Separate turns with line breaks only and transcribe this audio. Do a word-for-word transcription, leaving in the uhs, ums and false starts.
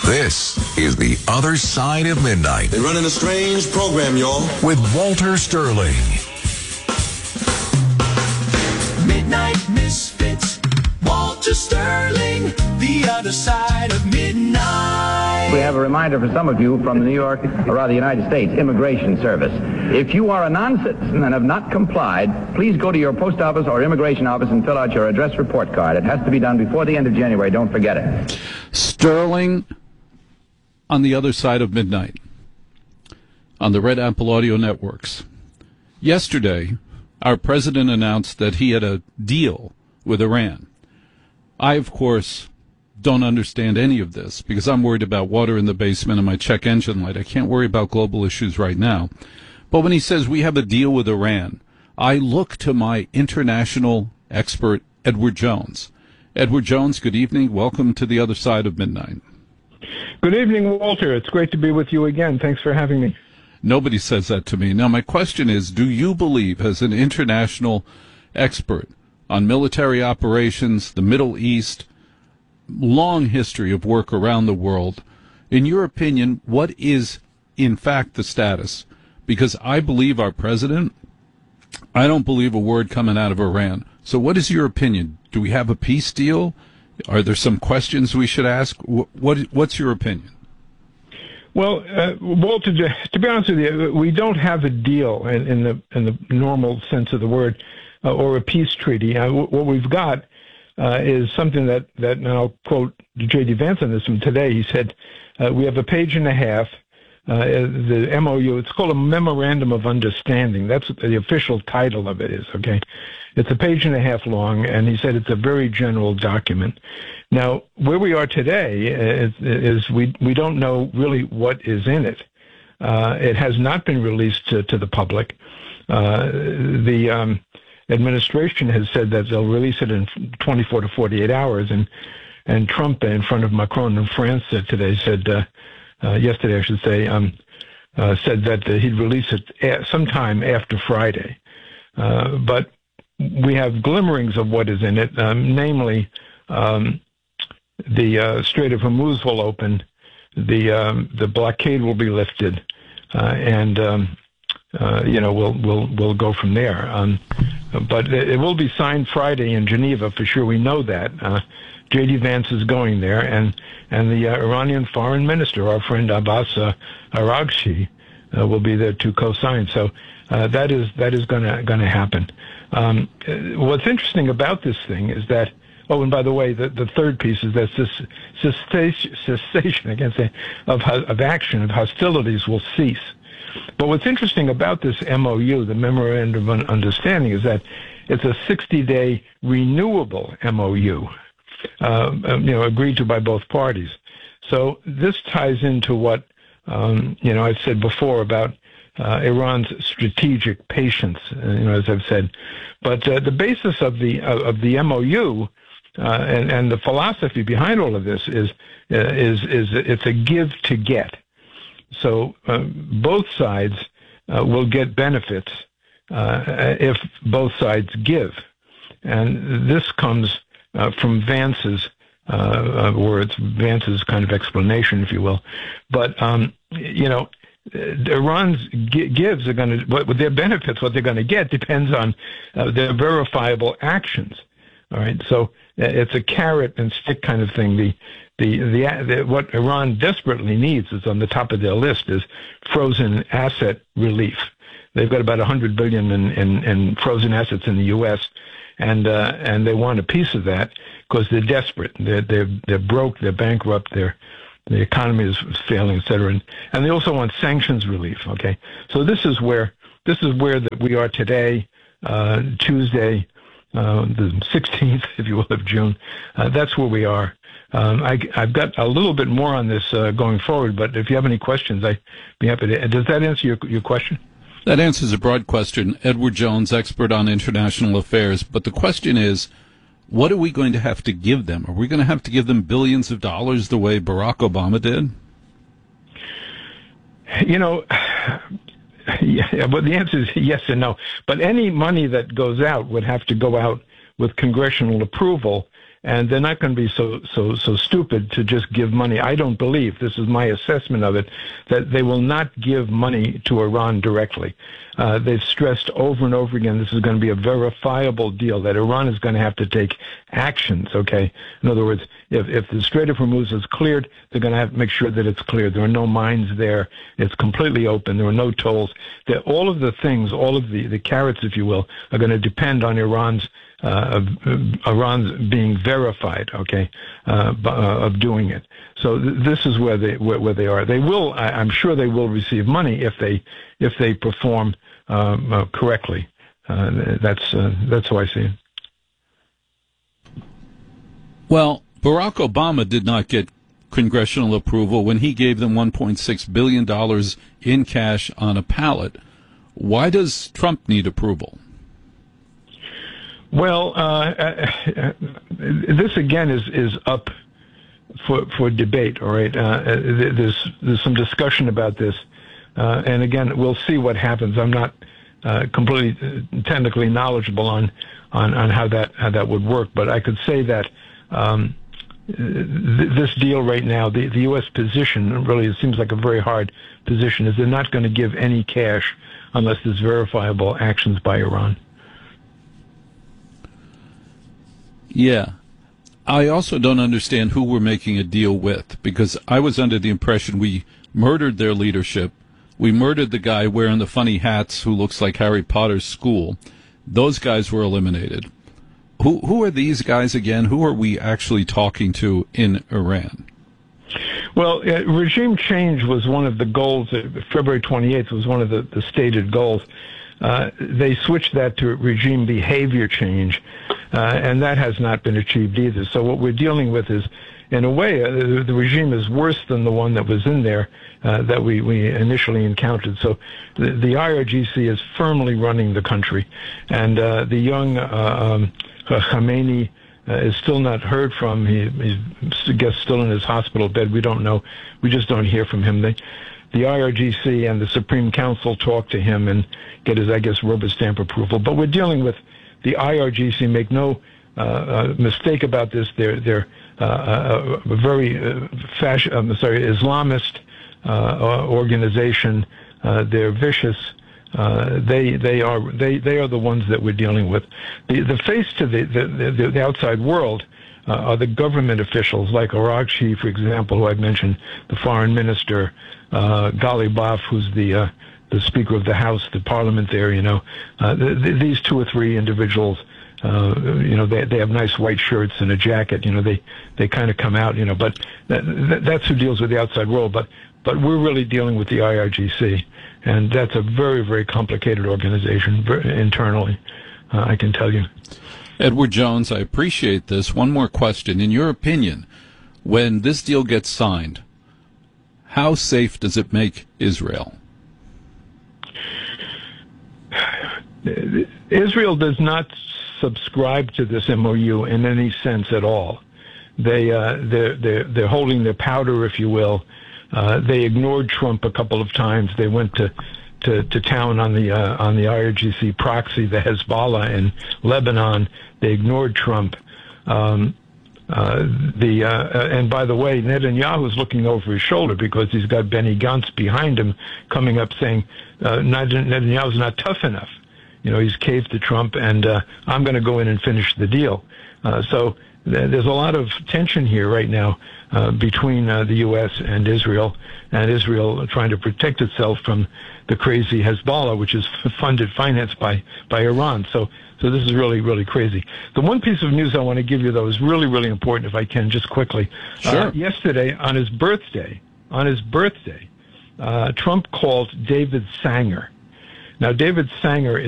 This is The Other Side of Midnight.
They're running a strange program, y'all.
With Walter Sterling.
Midnight Misfits, Walter Sterling, The Other Side of Midnight.
We have a reminder for some of you from the New York, or rather the United States, Immigration Service. If you are a non-citizen and have not complied, please go to your post office or immigration office and fill out your address report card. It has to be done before the end of January. Don't forget it.
Sterling on The Other Side of Midnight on the Red Apple Audio Networks. Yesterday, our president announced that he had a deal with Iran. I, of course, don't understand any of this because I'm worried about water in the basement and my check engine light. I can't worry about global issues right now. But when he says we have a deal with Iran, I look to my international expert, Edward Jones. Edward Jones, good evening. Welcome to The Other Side of Midnight.
Good evening, Walter. It's great to be with you again. Thanks for having me.
Nobody says that to me. Now, my question is, do you believe, as an international expert on military operations, the Middle East, long history of work around the world, in your opinion, what is, in fact, the status? Because I believe our president, I don't believe a word coming out of Iran. So what is your opinion? Do we have a peace deal? Are there some questions we should ask? What, what What's your opinion?
Well, uh, Walter, to be honest with you, we don't have a deal in, in the in the normal sense of the word, uh, or a peace treaty. Uh, what we've got uh, is something that, that, and I'll quote J D Vance on this from today. He said, uh, we have a page and a half, uh, the M O U. It's called a Memorandum of Understanding. That's what the official title of it is, okay? It's a page and a half long, and he said it's a very general document. Now, where we are today is, is we we don't know really what is in it. Uh, it has not been released to, to the public. Uh, the um, administration has said that they'll release it in twenty-four to forty-eight hours, and and Trump, in front of Macron in France, uh, today said, uh, uh, yesterday I should say, um, uh, said that uh, he'd release it a- sometime after Friday. Uh, but we have glimmerings of what is in it, um, namely um, the uh, Strait of Hormuz will open, the um, the blockade will be lifted, uh, and um, uh, you know we'll we'll we'll go from there. Um, but it, it will be signed Friday in Geneva for sure. We know that. Uh, J D Vance is going there, and and the uh, Iranian foreign minister, our friend Abbas uh, Araghchi, uh, will be there to co-sign. So uh, that is that is going to going to happen. Um, what's interesting about this thing is that, oh, and by the way, the, the third piece is that cessation, cessation I can't say, of, of action, of hostilities will cease. But what's interesting about this M O U, the Memorandum of Understanding, is that it's a sixty-day renewable M O U, uh, you know, agreed to by both parties. So this ties into what, um, you know, I've said before about Uh, Iran's strategic patience, uh, you know, as I've said. But uh, the basis of the uh, of the M O U uh, and and the philosophy behind all of this is uh, is is it's a give to get. So uh, both sides uh, will get benefits uh, if both sides give, and this comes uh, from Vance's uh, words, Vance's kind of explanation, if you will. But um, you know. Iran's gives are going to, what their benefits, what they're going to get depends on uh, their verifiable actions. All right, so uh, it's a carrot and stick kind of thing. The, the the the what Iran desperately needs is on the top of their list is frozen asset relief. They've got about a hundred billion in, in, in frozen assets in the U S and uh, and they want a piece of that because they're desperate. They're they're they're broke. They're bankrupt. They're The economy is failing, et cetera, and, and they also want sanctions relief. Okay, so this is where this is where that we are today, uh, Tuesday, uh, the sixteenth, if you will, of June. Uh, that's where we are. Um, I, I've got a little bit more on this uh, going forward, but if you have any questions, I'd be happy to. Does that answer your your question?
That answers a broad question. Edward Jones, expert on international affairs, but the question is, what are we going to have to give them? Are we going to have to give them billions of dollars the way Barack Obama did?
You know, yeah, well, the answer is yes and no. But any money that goes out would have to go out with congressional approval and they're not going to be so so so stupid to just give money. I don't believe, this is my assessment of it, that they will not give money to Iran directly. Uh, they've stressed over and over again this is going to be a verifiable deal, that Iran is going to have to take actions, okay? In other words, if, if the Strait of Hormuz is cleared, they're going to have to make sure that it's cleared. There are no mines there. It's completely open. There are no tolls. That all of the things, all of the, the carrots, if you will, are going to depend on Iran's Uh, of, uh, Iran's being verified, okay, uh, b- uh, of doing it. So th- this is where they where, where they are. They will, I, I'm sure, they will receive money if they if they perform um, uh, correctly. Uh, that's uh, that's how I see it.
Well, Barack Obama did not get congressional approval when he gave them one point six billion dollars in cash on a pallet. Why does Trump need approval?
Well, uh, uh, this again is, is up for for debate. All right, uh, there's there's some discussion about this, uh, and again, we'll see what happens. I'm not uh, completely technically knowledgeable on, on on how that how that would work, but I could say that um, th- this deal right now, the the U S position, really, it seems like a very hard position, is they're not going to give any cash unless there's verifiable actions by Iran.
Yeah. I also don't understand who we're making a deal with, because I was under the impression we murdered their leadership. We murdered the guy wearing the funny hats who looks like Harry Potter's school. Those guys were eliminated. Who who are these guys again? Who are we actually talking to in Iran?
Well, uh, regime change was one of the goals. Uh, February twenty-eighth was one of the, the stated goals. Uh, they switched that to regime behavior change, uh, and that has not been achieved either. So what we're dealing with is, in a way, uh, the, the regime is worse than the one that was in there uh, that we, we initially encountered. So the, the I R G C is firmly running the country, and uh, the young uh, um, Khamenei uh, is still not heard from. He, he's, I guess, still in his hospital bed. We don't know. We just don't hear from him. They, the I R G C and the Supreme Council talk to him and get his, I guess, rubber stamp approval. But we're dealing with the I R G C. Make no uh, uh, mistake about this. They're they're uh, a very uh, fasc- I'm sorry, Islamist uh, organization. Uh, they're vicious. Uh, they they are they, they are the ones that we're dealing with. The the face to the the, the, the outside world uh, are the government officials like Araghchi, for example, who I've mentioned, the foreign minister, uh, Ghalibaf, who's the uh, the Speaker of the House, the Parliament there. You know, uh, the, the, these two or three individuals. Uh, you know, they they have nice white shirts and a jacket. You know, they they kind of come out. You know, but that, that, that's who deals with the outside world. But but we're really dealing with the I R G C, and that's a very very complicated organization very, internally. Uh, I can tell you.
Edward Jones, I appreciate this. One more question. In your opinion, when this deal gets signed, how safe does it make Israel?
Israel does not subscribe to this M O U in any sense at all. They uh, they're they're they're holding their powder, if you will. Uh, they ignored Trump a couple of times. They went to to, to town on the uh, on the I R G C proxy, the Hezbollah in Lebanon. They ignored Trump. Um, uh, the uh, and by the way, Netanyahu is looking over his shoulder because he's got Benny Gantz behind him, coming up saying uh, Netanyahu's not tough enough. You know, he's caved to Trump, and uh, I'm going to go in and finish the deal. Uh, so th- there's a lot of tension here right now uh, between uh, the U S and Israel, and Israel trying to protect itself from the crazy Hezbollah, which is funded, financed by, by Iran. So, so this is really, really crazy. The one piece of news I want to give you, though, is really, really important, if I can, just quickly.
Sure.
Uh, yesterday, on his birthday, on his birthday, uh, Trump called David Sanger. Now, David Sanger